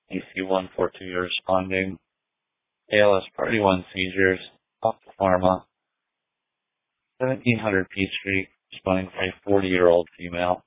EC142, you're responding. ALS Party 1 seizures, Opta Pharma, 1700 Peachtree, responding for a 40-year-old female.